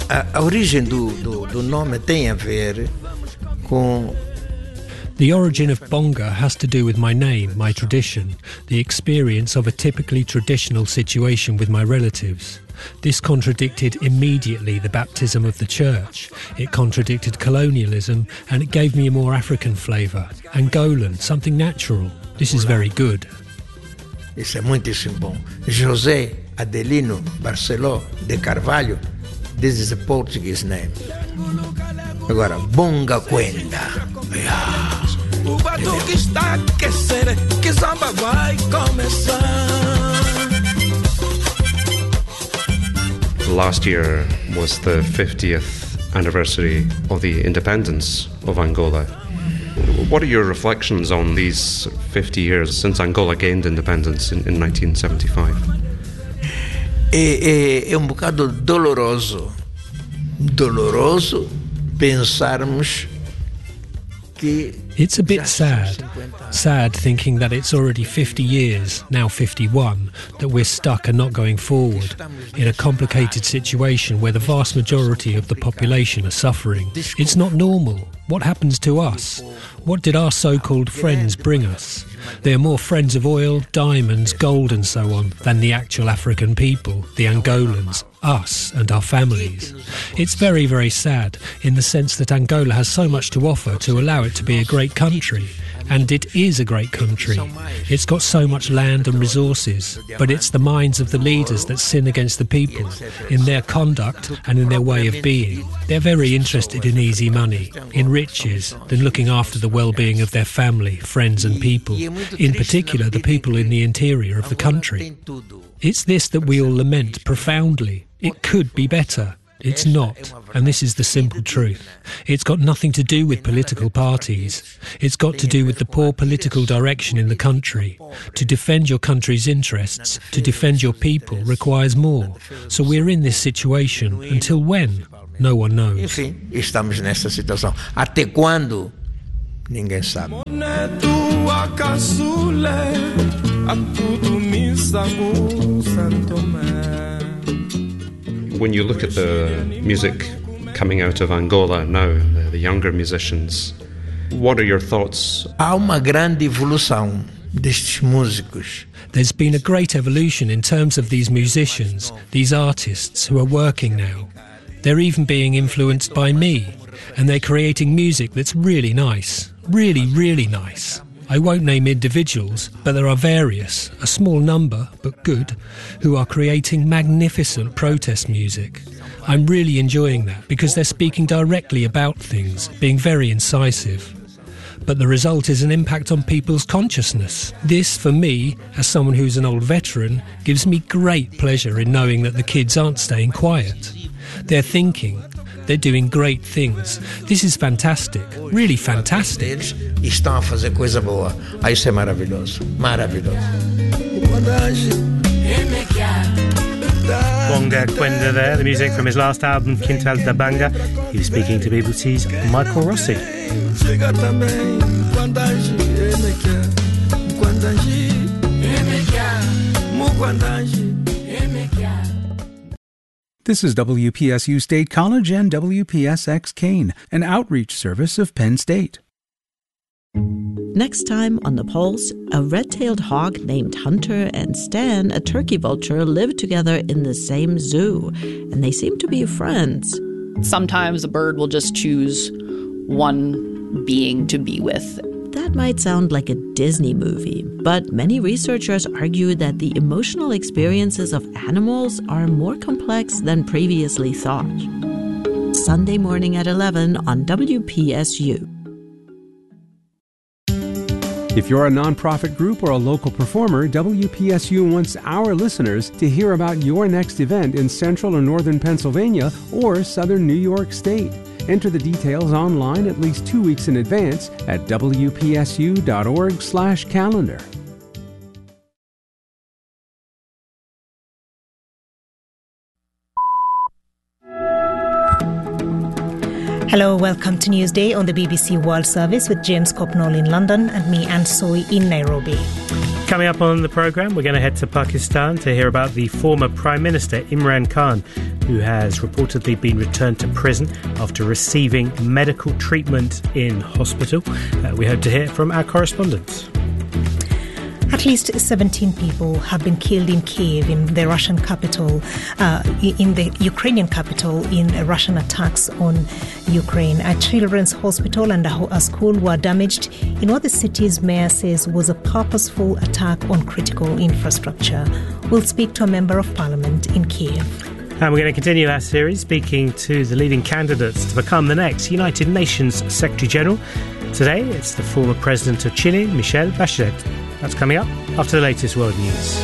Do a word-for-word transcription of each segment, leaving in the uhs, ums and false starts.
a, a origem do, do, do nome tem a ver com... The origin of Bonga has to do with my name, my tradition, the experience of a typically traditional situation with my relatives. This contradicted immediately the baptism of the church. It contradicted colonialism, and it gave me a more African flavour. Angolan, something natural. This is very good. Isso é muitíssimo bom. José Adelino Barceló de Carvalho, this is a Portuguese name. Agora, Bonga Quenda. Yeah. O batuque está a aquecer, que samba vai começar. Last year was the fiftieth anniversary of the independence of Angola. What are your reflections on these fifty years since Angola gained independence in, in nineteen seventy-five? É, é, é um bocado doloroso, doloroso pensarmos que... It's a bit sad, sad thinking that it's already fifty years, now fifty-one, that we're stuck and not going forward, in a complicated situation where the vast majority of the population are suffering. It's not normal. What happens to us? What did our so-called friends bring us? They are more friends of oil, diamonds, gold and so on than the actual African people, the Angolans, us and our families. It's very, very sad in the sense that Angola has so much to offer to allow it to be a great country. And it is a great country. It's got so much land and resources, but it's the minds of the leaders that sin against the people, in their conduct and in their way of being. They're very interested in easy money, in riches, than looking after the well-being of their family, friends and people, in particular the people in the interior of the country. It's this that we all lament profoundly. It could be better. It's not, and this is the simple truth. It's got nothing to do with political parties. It's got to do with the poor political direction in the country. To defend your country's interests, to defend your people, requires more. So we're in this situation. Until when? No one knows. Enfim, estamos nessa situação. Até quando? Ninguém sabe. When you look at the music coming out of Angola now, the, the younger musicians, what are your thoughts? Há uma grande evolução destes músicos. There's been a great evolution in terms of these musicians, these artists who are working now. They're even being influenced by me, and they're creating music that's really nice, really, really nice. I won't name individuals, but there are various, a small number, but good, who are creating magnificent protest music. I'm really enjoying that because they're speaking directly about things, being very incisive. But the result is an impact on people's consciousness. This, for me, as someone who's an old veteran, gives me great pleasure in knowing that the kids aren't staying quiet. They're thinking. They're doing great things. This is fantastic, really fantastic. E estão a fazer coisa boa. Ah, isso é maravilhoso, maravilhoso. Bonga Quenda there, the music from his last album, Quintal da Banga. He was speaking to B B C's Michael Rossi. This is W P S U State College and W P S X Kane, an outreach service of Penn State. Next time on The Pulse, a red-tailed hawk named Hunter and Stan, a turkey vulture, live together in the same zoo, and they seem to be friends. Sometimes a bird will just choose one being to be with. That might sound like a Disney movie, but many researchers argue that the emotional experiences of animals are more complex than previously thought. Sunday morning at eleven on W P S U. If you're a nonprofit group or a local performer, W P S U wants our listeners to hear about your next event in central or northern Pennsylvania or southern New York State. Enter the details online at least two weeks in advance at W P S U dot org slash calendar. Hello, welcome to Newsday on the B B C World Service with James Copnall in London and me, Anne Soy, in Nairobi. Coming up on the programme, we're going to head to Pakistan to hear about the former Prime Minister Imran Khan, who has reportedly been returned to prison after receiving medical treatment in hospital. Uh, we hope to hear from our correspondents. At least seventeen people have been killed in Kiev, in the Russian capital, uh, in the Ukrainian capital, in Russian attacks on Ukraine. A children's hospital and a, a school were damaged in what the city's mayor says was a purposeful attack on critical infrastructure. We'll speak to a member of parliament in Kiev. And we're going to continue our series speaking to the leading candidates to become the next United Nations Secretary General. Today, it's the former president of Chile, Michelle Bachelet. That's coming up after the latest world news.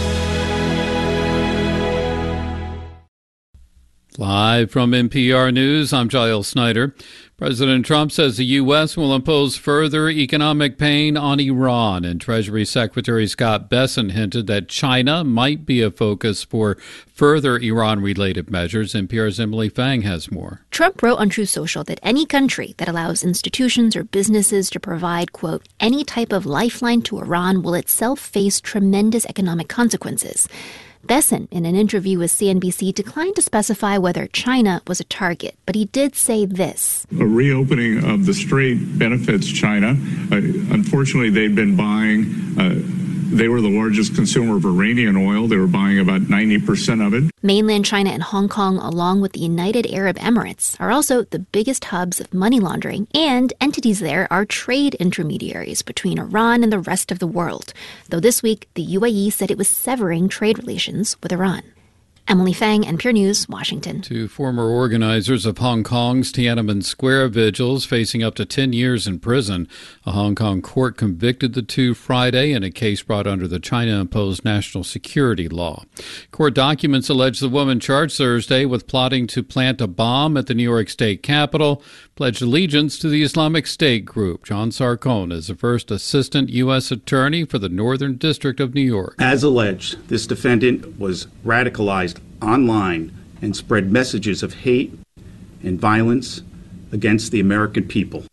Live from N P R News, I'm Giles Snyder. President Trump says the U S will impose further economic pain on Iran, and Treasury Secretary Scott Bessent hinted that China might be a focus for further Iran-related measures. N P R's Emily Fang has more. Trump wrote on Truth Social that any country that allows institutions or businesses to provide, quote, any type of lifeline to Iran will itself face tremendous economic consequences. Bessent, in an interview with C N B C, declined to specify whether China was a target, but he did say this. A reopening of the strait benefits China. Uh, unfortunately, they've been buying, uh, they were the largest consumer of Iranian oil. They were buying about ninety percent of it. Mainland China and Hong Kong, along with the United Arab Emirates, are also the biggest hubs of money laundering, and entities there are trade intermediaries between Iran and the rest of the world, though this week the U A E said it was severing trade relations with Iran. Emily Fang, N P R News, Washington. Two former organizers of Hong Kong's Tiananmen Square vigils facing up to ten years in prison. A Hong Kong court convicted the two Friday in a case brought under the China-imposed national security law. Court documents allege the woman charged Thursday with plotting to plant a bomb at the New York State Capitol pledged allegiance to the Islamic State group. John Sarcone is the first assistant U S attorney for the Northern District of New York. As alleged, this defendant was radicalized online and spread messages of hate and violence against the American people.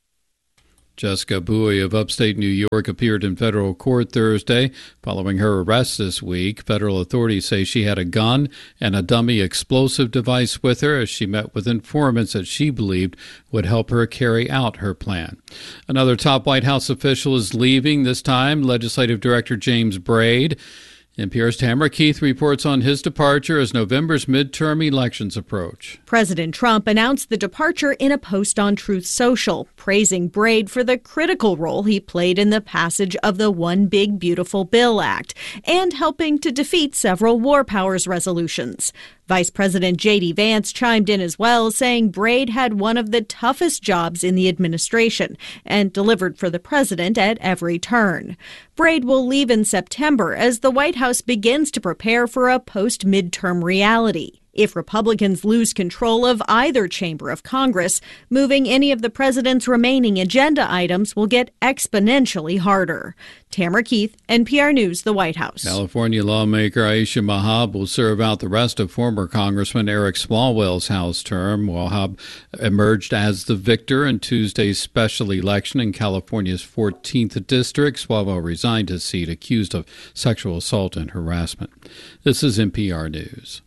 Jessica Bowie of upstate New York appeared in federal court Thursday following her arrest this week. Federal authorities say she had a gun and a dummy explosive device with her as she met with informants that she believed would help her carry out her plan. Another top White House official is leaving, this time Legislative Director James Braid. N P R's Tamara Keith reports on his departure as November's midterm elections approach. President Trump announced the departure in a post on Truth Social, praising Braid for the critical role he played in the passage of the One Big Beautiful Bill Act and helping to defeat several war powers resolutions. Vice President J D Vance chimed in as well, saying Braid had one of the toughest jobs in the administration and delivered for the president at every turn. Braid will leave in September as the White House begins to prepare for a post-midterm reality. If Republicans lose control of either chamber of Congress, moving any of the president's remaining agenda items will get exponentially harder. Tamara Keith, N P R News, the White House. California lawmaker Aisha Wahab will serve out the rest of former Congressman Eric Swalwell's House term. Wahab emerged as the victor in Tuesday's special election in California's fourteenth district. Swalwell resigned his seat, accused of sexual assault and harassment. This is N P R News.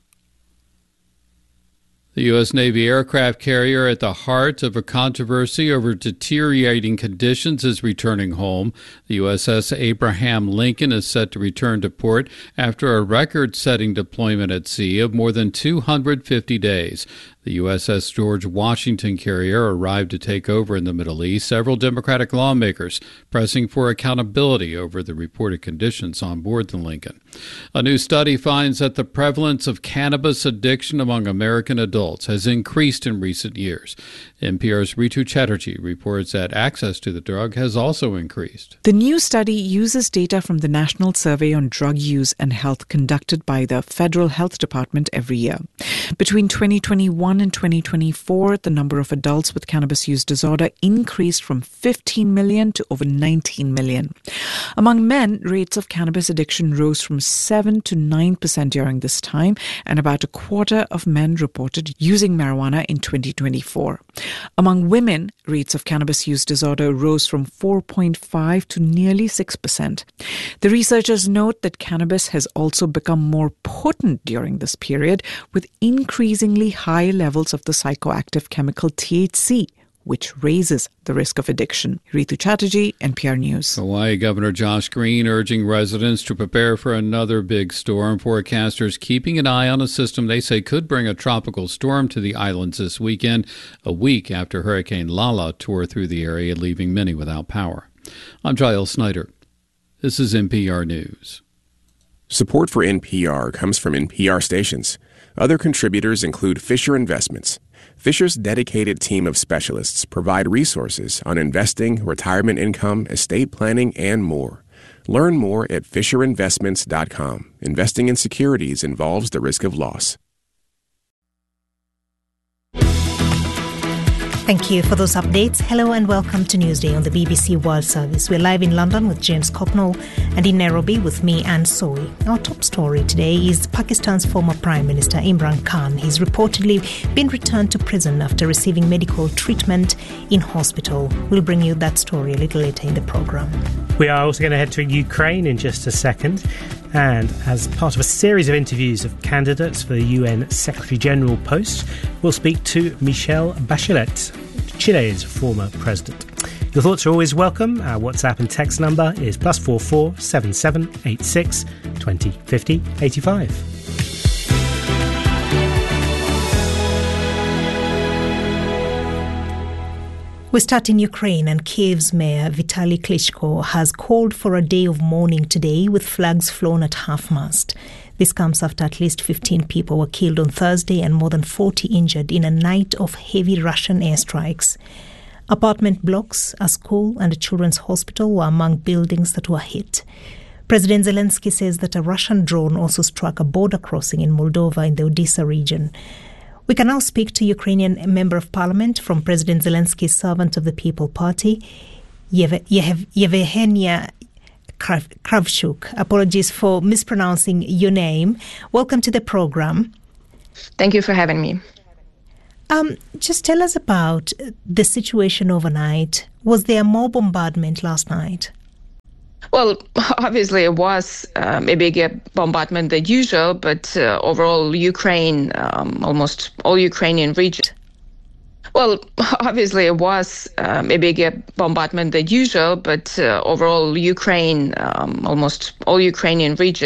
The U S. Navy aircraft carrier at the heart of a controversy over deteriorating conditions is returning home. The U S S Abraham Lincoln is set to return to port after a record-setting deployment at sea of more than two hundred fifty days. The U S S George Washington carrier arrived to take over in the Middle East, several Democratic lawmakers pressing for accountability over the reported conditions on board the Lincoln. A new study finds that the prevalence of cannabis addiction among American adults has increased in recent years. N P R's Ritu Chatterjee reports that access to the drug has also increased. The new study uses data from the National Survey on Drug Use and Health conducted by the Federal Health Department every year. Between twenty twenty-one one in twenty twenty-four, the number of adults with cannabis use disorder increased from fifteen million to over nineteen million. Among men, rates of cannabis addiction rose from seven to nine percent during this time, and about a quarter of men reported using marijuana in twenty twenty-four. Among women, rates of cannabis use disorder rose from four point five to nearly six percent. The researchers note that cannabis has also become more potent during this period, with increasingly high levels of the psychoactive chemical T H C, which raises the risk of addiction. Ritu Chatterjee, N P R News. Hawaii Governor Josh Green urging residents to prepare for another big storm. Forecasters keeping an eye on a system they say could bring a tropical storm to the islands this weekend, a week after Hurricane Lala tore through the area, leaving many without power. I'm Giles Snyder. This is N P R News. Support for N P R comes from N P R stations. Other contributors include Fisher Investments. Fisher's dedicated team of specialists provide resources on investing, retirement income, estate planning, and more. Learn more at fisher investments dot com. Investing in securities involves the risk of loss. Thank you for those updates. Hello and welcome to Newsday on the B B C World Service. We're live in London with James Copnall and in Nairobi with me, Anne Soy. Our top story today is Pakistan's former Prime Minister Imran Khan. He's reportedly been returned to prison after receiving medical treatment in hospital. We'll bring you that story a little later in the programme. We are also going to head to Ukraine in just a second. And as part of a series of interviews of candidates for the U N Secretary-General post, we'll speak to Michelle Bachelet, Chile's former president. Your thoughts are always welcome. Our WhatsApp and text number is plus four four seven seven eight six twenty fifty eighty five. We start in Ukraine, and Kyiv's mayor Vitaly Klitschko has called for a day of mourning today with flags flown at half-mast. This comes after at least fifteen people were killed on Thursday and more than forty injured in a night of heavy Russian airstrikes. Apartment blocks, a school and a children's hospital were among buildings that were hit. President Zelensky says that a Russian drone also struck a border crossing in Moldova in the Odessa region. We can now speak to Ukrainian Member of Parliament from President Zelensky's Servant of the People Party, Yev- Yev- Yevhenia Kravchuk. Apologies for mispronouncing your name. Welcome to the program. Thank you for having me. Um, just tell us about the situation overnight. Was there more bombardment last night? Well, obviously it was um, a bigger bombardment than usual, but uh, overall Ukraine, um, almost all Ukrainian regions. Well, obviously it was um, a bigger bombardment than usual, but uh, overall Ukraine, um, almost all Ukrainian regions.